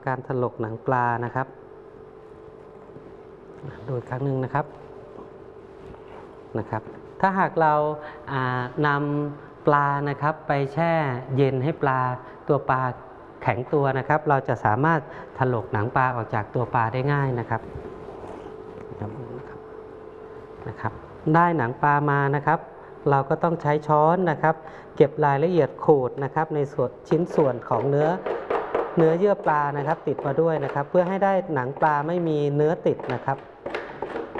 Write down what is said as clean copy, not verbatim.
ำการถลกหนังปลานะครับดูอีกครั้งหนึ่งนะครับถ้าหากเรานำปลานะครับไปแช่เย็นให้ตัวปลาแข็งตัวนะครับเราจะสามารถถลกหนังปลาออกจากตัวปลาได้ง่ายนะครับได้หนังปลามานะครับเราก็ต้องใช้ช้อนนะครับเก็บรายละเอียดขูดนะครับในชิ้นส่วนของเนื้อเยื่อปลานะครับติดมาด้วยนะครับเพื่อให้ได้หนังปลาไม่มีเนื้อติดนะครับ